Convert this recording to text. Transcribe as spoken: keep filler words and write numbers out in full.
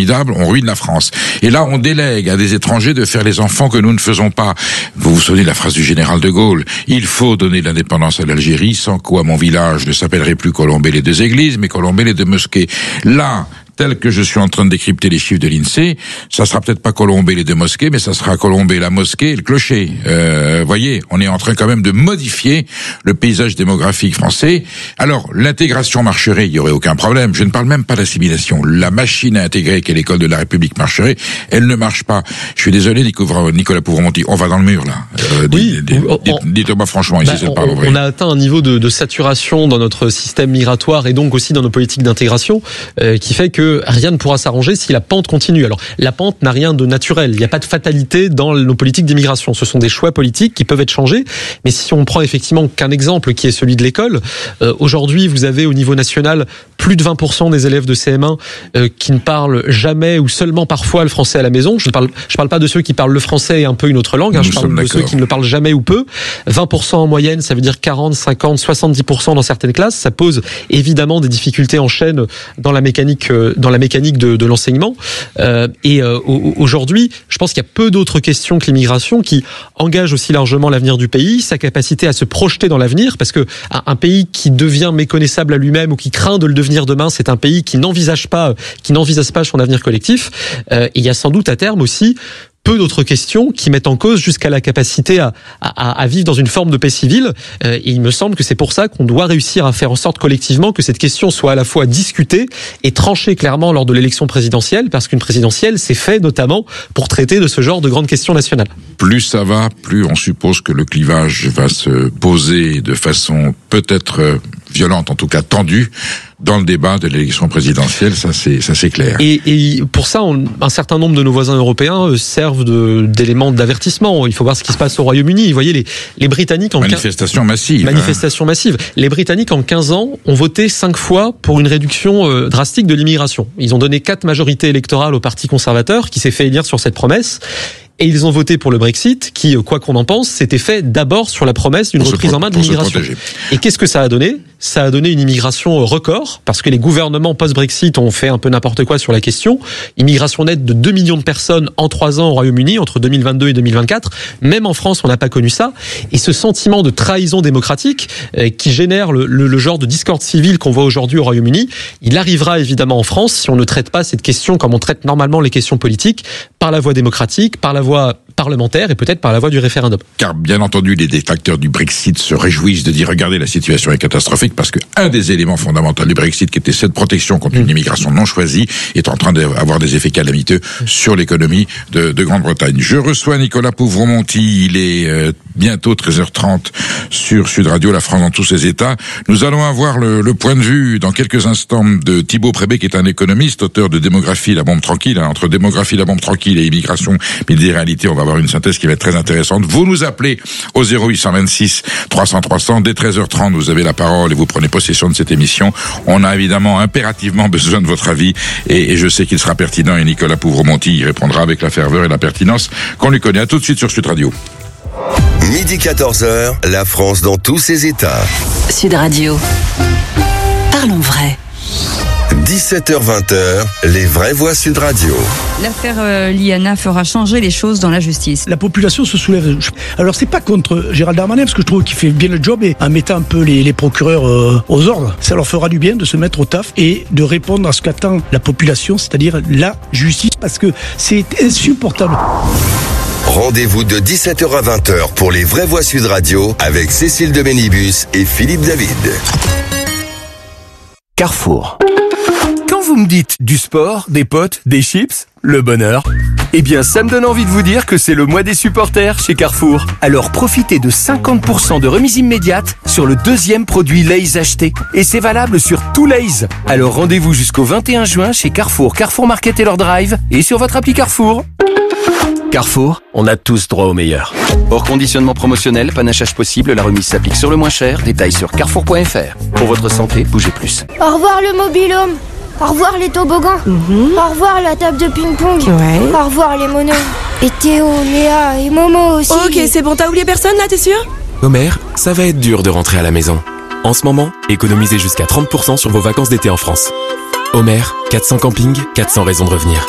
formidable, on ruine la France. Et là, on délègue à des étrangers de faire les enfants que nous ne faisons pas. Vous vous souvenez de la phrase du général de Gaulle? Il faut donner l'indépendance à l'Algérie, sans quoi mon village ne s'appellerait plus Colombey les deux églises, mais Colombey les deux mosquées. Là, tel que je suis en train de décrypter les chiffres de l'INSEE, ça sera peut-être pas Colombey les deux mosquées, mais ça sera Colombey la mosquée et le clocher. Euh, voyez, on est en train quand même de modifier le paysage démographique français. Alors, l'intégration marcherait, il y aurait aucun problème. Je ne parle même pas d'assimilation. La machine à intégrer qu'est l'école de la République marcherait, elle ne marche pas. Je suis désolé, Nicolas Pouvremonti, on va dans le mur, là. Euh, oui, dites-moi franchement, ici, bah, c'est le parle vrai. On a atteint un niveau de, de saturation dans notre système migratoire et donc aussi dans nos politiques d'intégration euh, qui fait que rien ne pourra s'arranger si la pente continue. Alors, la pente n'a rien de naturel. Il n'y a pas de fatalité dans nos politiques d'immigration. Ce sont des choix politiques qui peuvent être changés. Mais si on prend effectivement qu'un exemple qui est celui de l'école, euh, aujourd'hui, vous avez au niveau national plus de vingt pour cent des élèves de C M un euh, qui ne parlent jamais ou seulement parfois le français à la maison. Je ne parle, je parle pas de ceux qui parlent le français et un peu une autre langue. Hein, je parle de ceux qui ne le parlent jamais ou peu. vingt pour cent en moyenne, ça veut dire quarante, cinquante, soixante-dix pour cent dans certaines classes. Ça pose évidemment des difficultés en chaîne dans la mécanique euh, dans la mécanique de, de l'enseignement. Euh, et euh, aujourd'hui, je pense qu'il y a peu d'autres questions que l'immigration qui engagent aussi largement l'avenir du pays, sa capacité à se projeter dans l'avenir, parce que un, un pays qui devient méconnaissable à lui-même ou qui craint de le devenir demain, c'est un pays qui n'envisage pas, qui n'envisage pas son avenir collectif. Euh, et il y a sans doute à terme aussi peu d'autres questions qui mettent en cause jusqu'à la capacité à, à, à vivre dans une forme de paix civile. Euh, et il me semble que c'est pour ça qu'on doit réussir à faire en sorte collectivement que cette question soit à la fois discutée et tranchée clairement lors de l'élection présidentielle, parce qu'une présidentielle, c'est fait notamment pour traiter de ce genre de grandes questions nationales. Plus ça va, plus on suppose que le clivage va se poser de façon peut-être violente, en tout cas tendue, dans le débat de l'élection présidentielle, ça c'est ça c'est clair. Et, et pour ça, on, un certain nombre de nos voisins européens euh, servent de, d'éléments d'avertissement. Il faut voir ce qui se passe au Royaume-Uni. Vous voyez, les, les Britanniques en manifestation massive. Manifestation hein. massive. Les Britanniques en quinze ans ont voté cinq fois pour une réduction euh, drastique de l'immigration. Ils ont donné quatre majorités électorales au Parti conservateur, qui s'est fait élire sur cette promesse. Et ils ont voté pour le Brexit, qui, quoi qu'on en pense, s'était fait d'abord sur la promesse d'une reprise en main de l'immigration. Et qu'est-ce que ça a donné ? Ça a donné une immigration record, parce que les gouvernements post-Brexit ont fait un peu n'importe quoi sur la question. Immigration nette de deux millions de personnes en trois ans au Royaume-Uni, entre deux mille vingt-deux et deux mille vingt-quatre. Même en France, on n'a pas connu ça. Et ce sentiment de trahison démocratique, euh, qui génère le, le, le genre de discorde civile qu'on voit aujourd'hui au Royaume-Uni, il arrivera évidemment en France si on ne traite pas cette question comme on traite normalement les questions politiques, par la voie démocratique, par la voie parlementaire et peut-être par la voie du référendum. Car bien entendu, les détracteurs du Brexit se réjouissent de dire regardez, la situation est catastrophique, parce que un des éléments fondamentaux du Brexit, qui était cette protection contre une immigration non choisie, est en train d'avoir des effets calamiteux sur l'économie de, de Grande-Bretagne. Je reçois Nicolas Pouvremonti, il est euh, bientôt treize heures trente sur Sud Radio, la France dans tous ses états. Nous allons avoir le, le point de vue dans quelques instants de Thibaut Prébet, qui est un économiste, auteur de Démographie, la bombe tranquille, hein, entre démographie, la bombe tranquille et immigration, mais des réalités, on va avoir une synthèse qui va être très intéressante. Vous nous appelez au zéro huit cent vingt-six trois cents trois cents. Dès treize heures trente, vous avez la parole et vous prenez possession de cette émission. On a évidemment impérativement besoin de votre avis et, et je sais qu'il sera pertinent, et Nicolas Pouvremonti y répondra avec la ferveur et la pertinence qu'on lui connaît. À tout de suite sur Sud Radio. Midi quatorze heures, la France dans tous ses états. Sud Radio. Parlons vrai. dix-sept heures vingt, les vraies voix Sud Radio. L'affaire euh, Liana fera changer les choses dans la justice. La population se soulève. Alors c'est pas contre Gérald Darmanin, parce que je trouve qu'il fait bien le job, et en mettant un peu les, les procureurs euh, aux ordres, ça leur fera du bien de se mettre au taf et de répondre à ce qu'attend la population, c'est-à-dire la justice, parce que c'est insupportable. Rendez-vous de dix-sept heures à vingt heures pour les vraies voix Sud Radio avec Cécile de Bénibus et Philippe David. Carrefour. Quand vous me dites du sport, des potes, des chips, le bonheur, eh bien ça me donne envie de vous dire que c'est le mois des supporters chez Carrefour. Alors profitez de cinquante pour cent de remise immédiate sur le deuxième produit Lay's acheté. Et c'est valable sur tout Lay's. Alors rendez-vous jusqu'au vingt et un juin chez Carrefour, Carrefour Market et leur drive, et sur votre appli Carrefour. Carrefour, on a tous droit au meilleur. Hors conditionnement promotionnel, panachage possible, la remise s'applique sur le moins cher. Détails sur carrefour point f r. Pour votre santé, bougez plus. Au revoir le mobil-home. Au revoir les toboggans. Mm-hmm. Au revoir la table de ping-pong. Ouais. Au revoir les monos. Et Théo, Léa et Momo aussi. Ok, c'est bon, t'as oublié personne là, t'es sûr? Homer, ça va être dur de rentrer à la maison. En ce moment, économisez jusqu'à trente pour cent sur vos vacances d'été en France. Homer, quatre cents campings, quatre cents raisons de revenir.